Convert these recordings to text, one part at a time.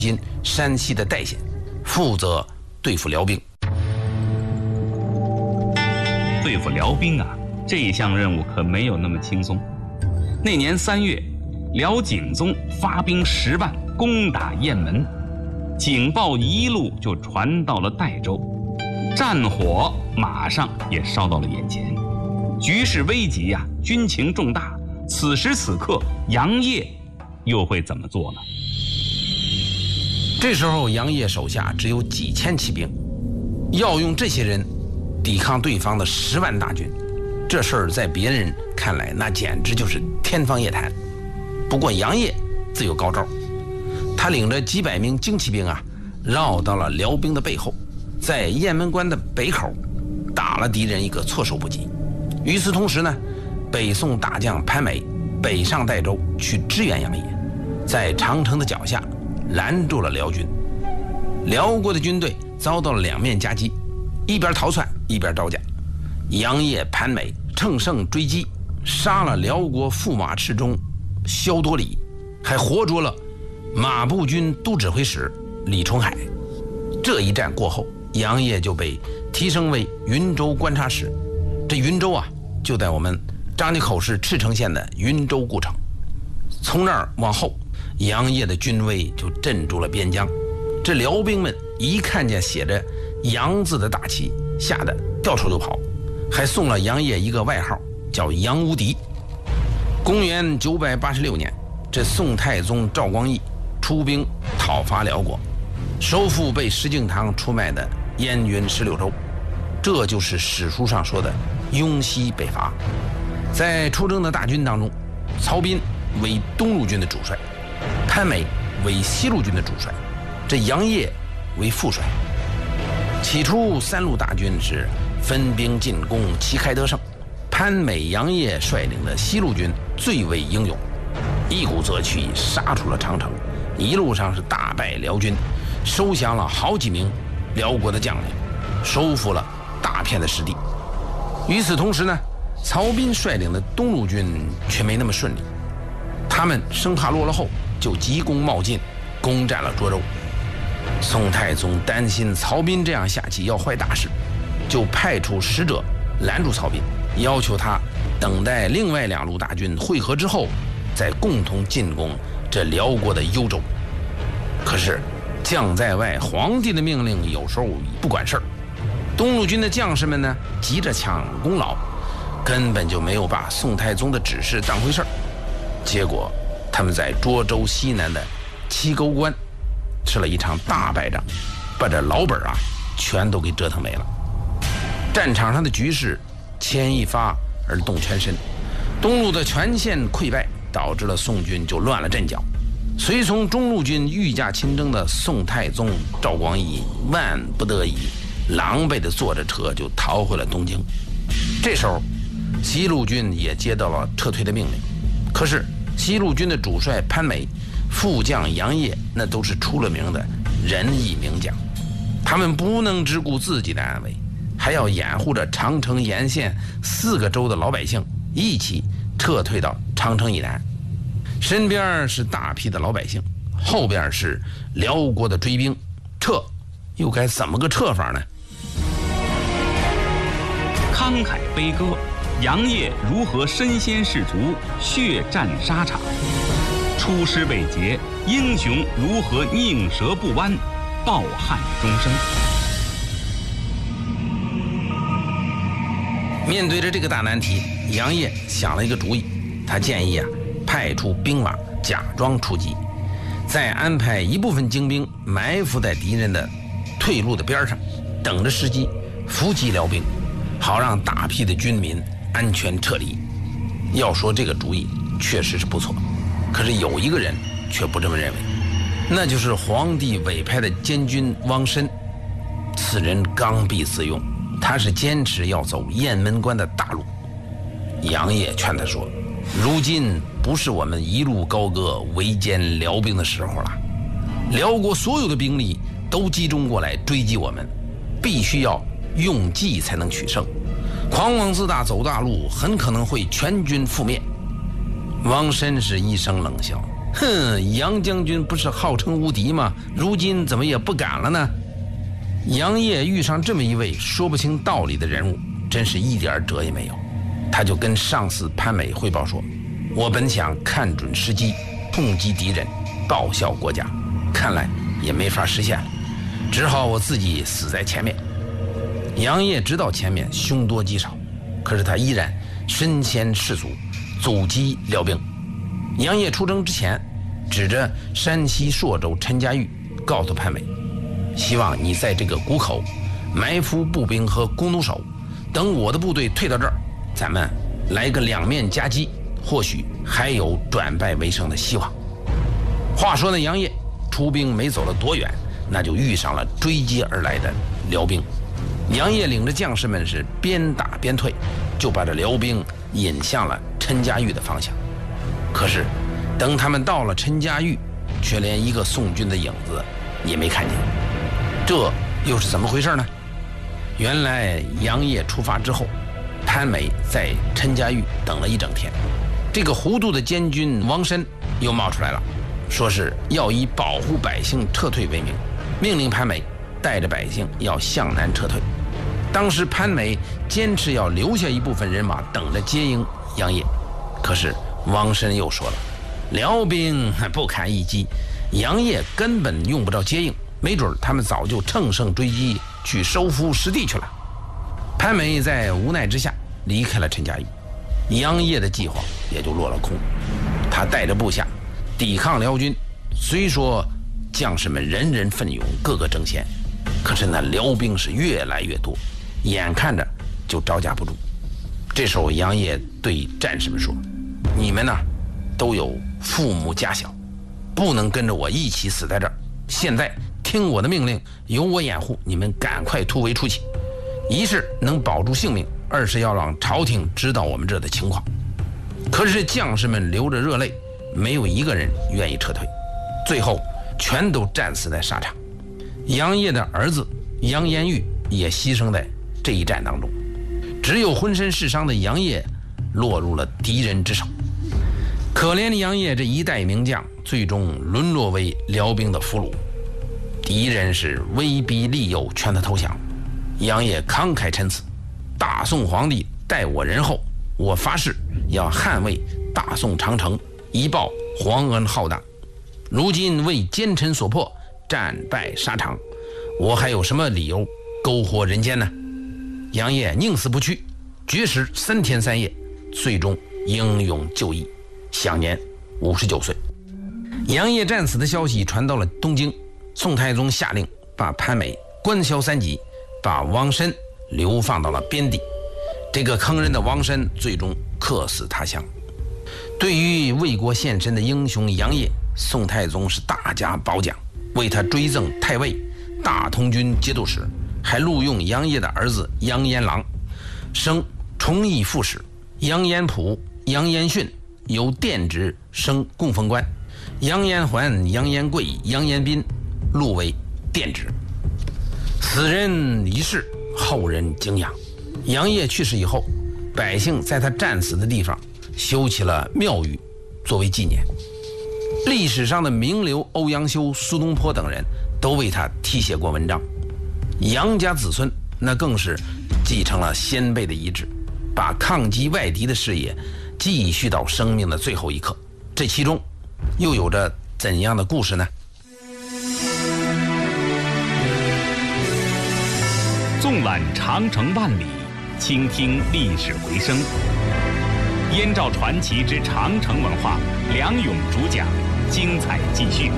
今山西的代县，负责对付辽兵。 对付辽兵啊，这一项任务可没有那么轻松。那年3月，辽景宗发兵10万攻打雁门，警报一路就传到了代州，战火马上也烧到了眼前，局势危急呀，军情重大。此时此刻，杨业又会怎么做呢？ 这时候杨业手下只有几千骑兵，要用这些人抵抗对方的10万大军，这事儿在别人看来那简直就是天方夜谭。不过杨业自有高招，他领着几百名精骑兵啊，绕到了辽兵的背后，在雁门关的北口打了敌人一个措手不及。与此同时呢，北宋大将潘美北上代州去支援杨业，在长城的脚下拦住了辽军。辽国的军队遭到了两面夹击，一边逃窜一边招架。杨业、潘美乘胜追击，杀了辽国驸马赤中萧多礼，还活捉了马步军都指挥使李重海。这一战过后，杨业就被提升为云州观察使。这云州啊，就在我们张家口市赤城县的云州故城。从那儿往后，杨业的军威就镇住了边疆。这辽兵们一看见写着杨字的大旗，吓得掉头就跑，还送了杨业一个外号，叫杨无敌。公元986年，这宋太宗赵光义出兵讨伐辽国，收复被石敬瑭出卖的燕云16州，这就是史书上说的雍西北伐。在出征的大军当中，曹彬为东路军的主帅，潘美为西路军的主帅，这杨业为副帅。起初3路大军是分兵进攻，旗开得胜。潘美、杨业率领的西路军最为英勇，一鼓作气杀出了长城，一路上是大败辽军，收降了好几名辽国的将领，收复了大片的失地。与此同时呢，曹彬率领的东路军却没那么顺利，他们生怕落了后，就急功冒进，攻占了涿州。宋太宗担心曹彬这样下去要坏大事，就派出使者拦住曹彬，要求他等待另外2路大军会合之后，再共同进攻这辽国的幽州。可是将在外，皇帝的命令有时候不管事儿，东路军的将士们呢，急着抢功劳，根本就没有把宋太宗的指示当回事儿。结果他们在涿州西南的七沟关吃了一场大败仗，把这老本啊全都给折腾没了。战场上的局势牵一发而动全身，东路的全线溃败，导致了宋军就乱了阵脚。随从中路军御驾亲征的宋太宗赵光义万不得已，狼狈地坐着车就逃回了东京。这时候西路军也接到了撤退的命令，可是西路军的主帅潘美、副将杨业那都是出了名的仁义名将，他们不能只顾自己的安危，还要掩护着长城沿线4个州的老百姓一起撤退到长城以南。身边是大批的老百姓，后边是辽国的追兵，撤又该怎么个撤法呢？ 慷慨悲歌，杨业如何身先士卒，血战沙场，出师未捷，英雄如何宁折不弯，抱憾终生。 面对着这个大难题，杨业想了一个主意，他建议派出兵马假装出击，再安排一部分精兵埋伏在敌人的退路的边上，等着时机伏击辽兵，好让大批的军民安全撤离。要说这个主意确实是不错，可是有一个人却不这么认为，那就是皇帝委派的监军汪申。此人刚愎自用，他是坚持要走雁门关的大路。杨业劝他说，如今不是我们一路高歌围歼辽兵的时候了，辽国所有的兵力都集中过来追击我们，必须要用计才能取胜，狂妄自大走大路，很可能会全军覆灭。汪申是一声冷笑， 哼，杨将军不是号称无敌吗？如今怎么也不敢了呢？杨业遇上这么一位说不清道理的人物，真是一点辙也没有。他就跟上司潘美汇报说：“我本想看准时机，痛击敌人，报效国家，看来也没法实现了，只好我自己死在前面。”杨业知道前面凶多吉少，可是他依然身先士卒，阻击辽兵。杨业出征之前，指着山西朔州陈家峪，告诉潘美：“希望你在这个谷口埋伏步兵和弓弩手，等我的部队退到这儿，咱们来个两面夹击，或许还有转败为胜的希望。”话说呢，杨业出兵没走了多远，那就遇上了追击而来的辽兵。杨业领着将士们是边打边退，就把这辽兵引向了陈家峪的方向。可是等他们到了陈家峪，却连一个宋军的影子也没看见。这又是怎么回事呢？原来杨业出发之后，潘美在陈家峪等了一整天，这个糊涂的监军王申又冒出来了，说是要以保护百姓撤退为名，命令潘美带着百姓要向南撤退。当时潘美坚持要留下一部分人马等着接应杨业，可是王申又说了，辽兵不堪一击，杨业根本用不着接应，没准他们早就乘胜追击去收复失地去了。潘美在无奈之下离开了陈家峪，杨业的计划也就落了空。他带着部下抵抗辽军，虽说将士们人人奋勇，个个争先，可是那辽兵是越来越多，眼看着就招架不住。这时候杨业对战士们说：“你们呢，都有父母家小，不能跟着我一起死在这儿。现在听我的命令，由我掩护，你们赶快突围出去。一是能保住性命，二是要让朝廷知道我们这的情况。”可是将士们流着热泪，没有一个人愿意撤退，最后全都战死在沙场。杨业的儿子杨延玉也牺牲在这一战当中，只有浑身是伤的杨业落入了敌人之手。可怜的杨业这一代名将，最终沦落为辽兵的俘虏。敌人是威逼利诱劝他投降，杨业慷慨陈词：“大宋皇帝待我仁厚，我发誓要捍卫大宋长城，以报皇恩浩荡。如今为奸臣所迫，战败沙场，我还有什么理由苟活人间呢？”杨业宁死不屈，绝食3天3夜，最终英勇就义，享年59岁。杨业战死的消息传到了东京，宋太宗下令把潘美官削3级，把王申流放到了边地。这个坑人的王申最终客死他乡。对于为国献身的英雄杨业，宋太宗是大加褒奖，为他追赠太尉、大同军节度使，还录用杨业的儿子杨延郎，升崇义副使；杨延溥、杨延训由殿职升供奉官；杨延环、杨延贵、杨延斌录为殿职。此人一世，后人敬仰。杨业去世以后，百姓在他战死的地方修起了庙宇作为纪念。历史上的名流欧阳修、苏东坡等人都为他题写过文章。杨家子孙那更是继承了先辈的遗志，把抗击外敌的事业继续到生命的最后一刻。这其中又有着怎样的故事呢？ 纵览长城万里，倾听历史回声。燕赵传奇之长城文化，梁勇主讲，精彩继续。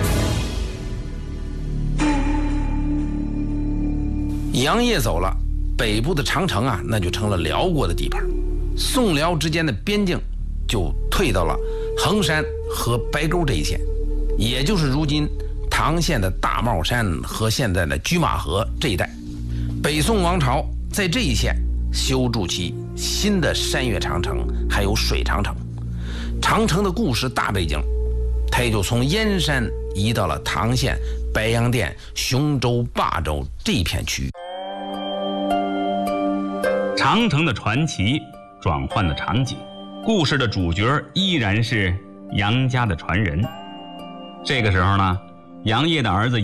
杨业走了，北部的长城啊，那就成了辽国的地盘。宋辽之间的边境就退到了衡山和白沟这一线，也就是如今唐县的大帽山和现在的居马河这一带。北宋王朝在这一线修筑起新的山岳长城，还有水长城。长城的故事大背景，它也就从燕山移到了唐县、白洋淀、雄州、霸州这一片区域。 长城的传奇，转换的场景，故事的主角依然是杨家的传人。这个时候呢，杨业的儿子